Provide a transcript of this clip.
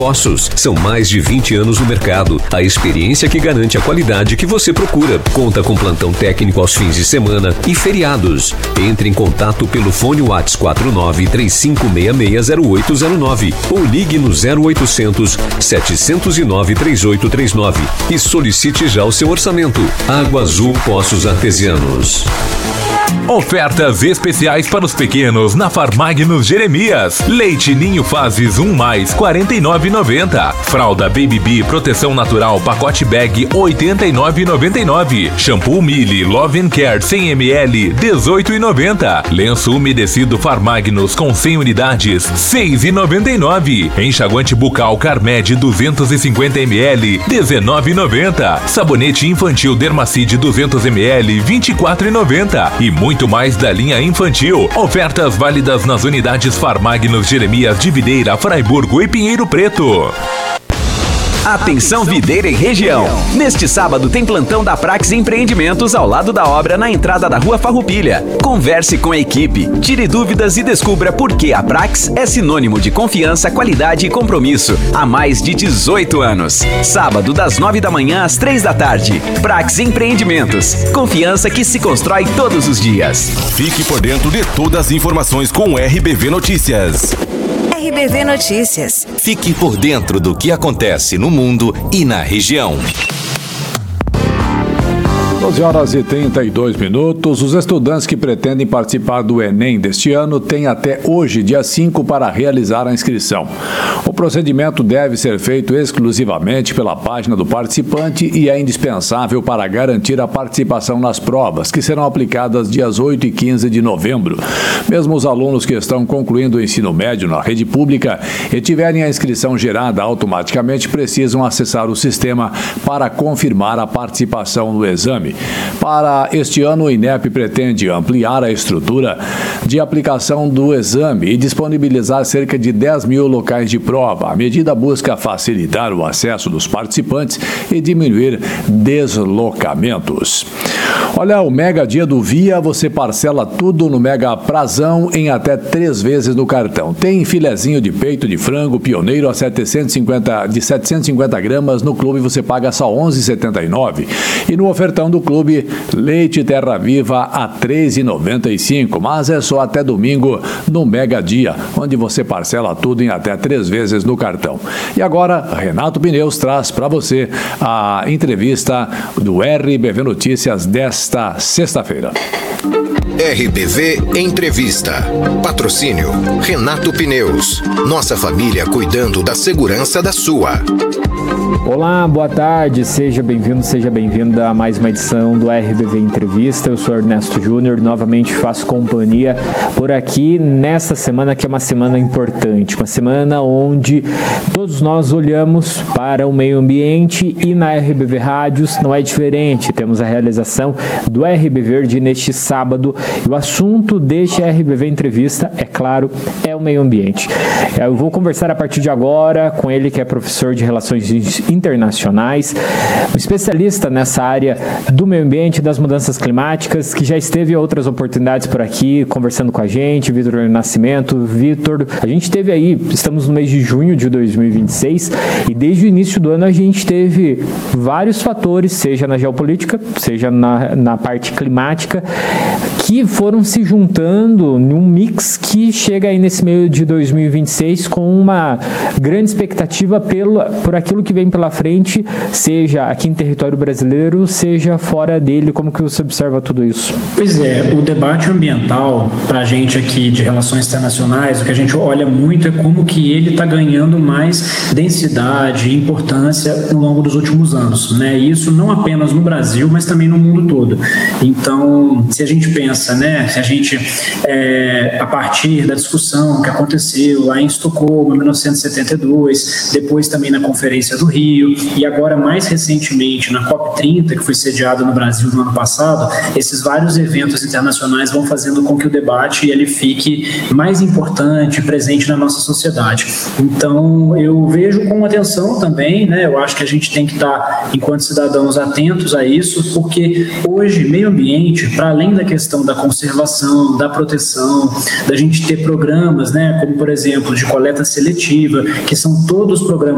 Poços. São mais de 20 anos no mercado. A experiência que garante a qualidade que você procura. Conta com plantão técnico aos fins de semana e feriados. Entre em contato pelo fone WhatsApp 49-3566-0809 ou ligue no 0800 709 3839 e solicite já o seu orçamento. Água Azul Poços Artesianos. Ofertas especiais para os pequenos na Farmagnos Jeremias. Leite Ninho Fases 1+, R$ 49,90. Fralda Baby Bee Proteção Natural pacote bag, R$ 89,99. Shampoo Mili Love Care 100 ml, R$ 18,90. Lenço umedecido Farmagnos com 100 unidades, R$ 6,99. Enxaguante bucal Carmed 250 ml, R$ 19,90. Sabonete infantil Dermacide 200 ml, R$ 24,90. E muito mais da linha infantil. Ofertas válidas nas unidades Farmagnos Jeremias de Videira, Fraiburgo e Pinheiro Preto. Atenção Videira e região. Neste sábado tem plantão da Prax Empreendimentos ao lado da obra na entrada da Rua Farroupilha. Converse com a equipe, tire dúvidas e descubra por que a Prax é sinônimo de confiança, qualidade e compromisso há mais de 18 anos. Sábado das 9 da manhã às 3 da tarde. Prax Empreendimentos. Confiança que se constrói todos os dias. Fique por dentro de todas as informações com o RBV Notícias. RBV Notícias. Fique por dentro do que acontece no mundo e na região. 12h32. Os estudantes que pretendem participar do Enem deste ano têm até hoje, dia 5, para realizar a inscrição. O procedimento deve ser feito exclusivamente pela página do participante e é indispensável para garantir a participação nas provas, que serão aplicadas dias 8 e 15 de novembro. Mesmo os alunos que estão concluindo o ensino médio na rede pública e tiverem a inscrição gerada automaticamente precisam acessar o sistema para confirmar a participação no exame. Para este ano, o INEP pretende ampliar a estrutura de aplicação do exame e disponibilizar cerca de 10 mil locais de prova. A medida busca facilitar o acesso dos participantes e diminuir deslocamentos. Olha, o Mega Dia do Via, você parcela tudo no Mega Prazão em até 3 vezes no cartão. Tem filezinho de peito de frango pioneiro a 750 gramas. No clube você paga só R$ 11,79. E no ofertão do clube, leite Terra Viva a R$ 3,95. Mas é só até domingo no Mega Dia, onde você parcela tudo em até 3 vezes no cartão. E agora, Renato Pneus traz para você a entrevista do RBV Notícias desta sexta-feira. RBV Entrevista. Patrocínio Renato Pneus. Nossa família cuidando da segurança da sua. Olá, boa tarde, seja bem-vindo, seja bem-vinda a mais uma edição do RBV Entrevista. Eu sou Ernesto Júnior, novamente faço companhia por aqui nessa semana que é uma semana importante, uma semana onde todos nós olhamos para o meio ambiente e na RBV Rádios não é diferente. Temos a realização do RB Verde neste sábado e o assunto deste RBV Entrevista, é claro, é o meio ambiente. Eu vou conversar a partir de agora com ele, que é professor de Relações Internacionais, um especialista nessa área do meio ambiente e das mudanças climáticas, que já esteve em outras oportunidades por aqui, conversando com a gente, Vitor Nascimento. Vitor, a gente teve aí, estamos no mês de junho de 2026, e desde o início do ano a gente teve vários fatores, seja na geopolítica, seja na parte climática, que foram se juntando num mix que chega aí nesse meio de 2026 com uma grande expectativa por aquilo que vem pela frente, seja aqui em território brasileiro, seja fora dele. Como que você observa tudo isso? Pois é, o debate ambiental, para a gente aqui de relações internacionais, o que a gente olha muito é como que ele está ganhando mais densidade e importância ao longo dos últimos anos, né? Isso não apenas no Brasil, mas também no mundo todo. Então, se a gente pensa, né, se a gente, a partir da discussão que aconteceu lá em Estocolmo, em 1972, depois também na Conferência do Rio, e agora mais recentemente na COP30, que foi sediada no Brasil no ano passado, esses vários eventos internacionais vão fazendo com que o debate ele fique mais importante, presente na nossa sociedade. Então, eu vejo com atenção também, né, eu acho que a gente tem que estar, enquanto cidadãos, atentos a isso, porque hoje, meio ambiente, para além da questão da conservação, da proteção, da gente ter programas, né, como, por exemplo, de coleta seletiva, que são todos programas